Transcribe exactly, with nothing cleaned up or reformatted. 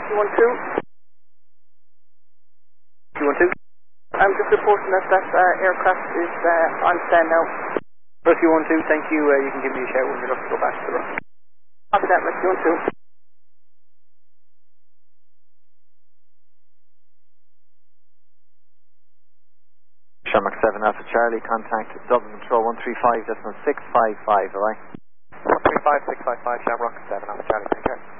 two one two. two one two. I'm just reporting that that uh, aircraft is uh, on stand now. Rescue one two, thank you. Uh, you can give me a shout when you're looking to go back to the run. Copy that, Rescue one two. Shamrock seven Alpha Charlie, contact Dublin Control one three five decimal six five five, alright? one three five six five five, Shamrock seven Alpha Charlie, take care.